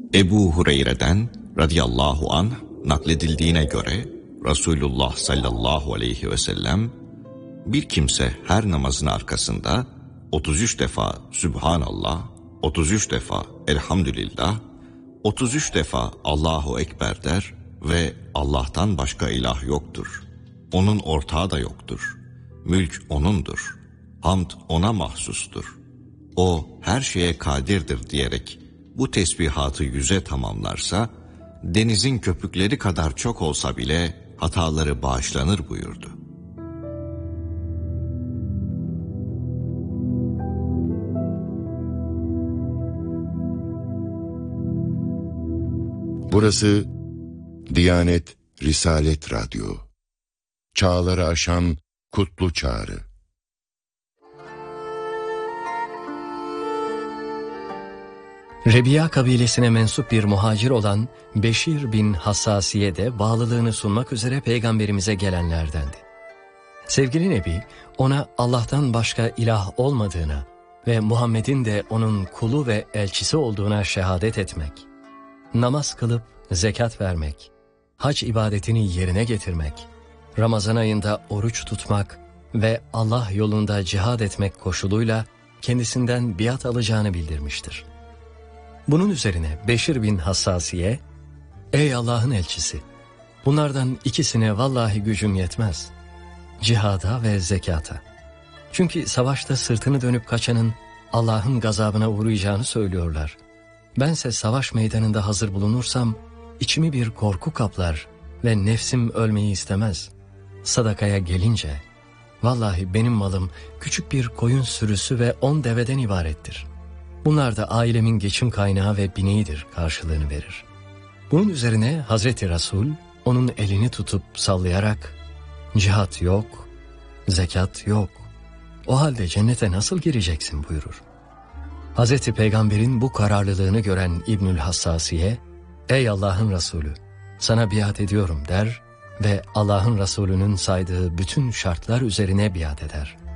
Ebu Hureyre'den radıyallahu anh nakledildiğine göre Resulullah sallallahu aleyhi ve sellem, bir kimse her namazın arkasında 33 defa Sübhanallah, 33 defa Elhamdülillah, 33 defa Allahu Ekber der ve Allah'tan başka ilah yoktur. Onun ortağı da yoktur. Mülk O'nundur. Hamd O'na mahsustur. O her şeye kadirdir diyerek bu tesbihatı 100'e tamamlarsa, denizin köpükleri kadar çok olsa bile hataları bağışlanır buyurdu. Burası Diyanet Risalet Radyo. Çağları aşan kutlu çağrı. Rebiya kabilesine mensup bir muhacir olan Beşir bin Hassasiye de bağlılığını sunmak üzere peygamberimize gelenlerdendi. Sevgili Nebi ona Allah'tan başka ilah olmadığına ve Muhammed'in de onun kulu ve elçisi olduğuna şehadet etmek, namaz kılıp zekat vermek, hac ibadetini yerine getirmek, Ramazan ayında oruç tutmak ve Allah yolunda cihad etmek koşuluyla kendisinden biat alacağını bildirmiştir. Bunun üzerine Beşir bin Hassasiye, "Ey Allah'ın elçisi, bunlardan ikisine vallahi gücüm yetmez. Cihada ve zekata. Çünkü savaşta sırtını dönüp kaçanın Allah'ın gazabına uğrayacağını söylüyorlar. Bense savaş meydanında hazır bulunursam içimi bir korku kaplar ve nefsim ölmeyi istemez. Sadakaya gelince, vallahi benim malım küçük bir koyun sürüsü ve 10 deveden ibarettir. Bunlar da ailemin geçim kaynağı ve bineğidir" karşılığını verir. Bunun üzerine Hazreti Resul onun elini tutup sallayarak, "Cihat yok, zekat yok. O halde cennete nasıl gireceksin?" buyurur. Hazreti Peygamber'in bu kararlılığını gören İbnül Hassasiye, "Ey Allah'ın Resulü, sana biat ediyorum" der ve Allah'ın Resulü'nün saydığı bütün şartlar üzerine biat eder.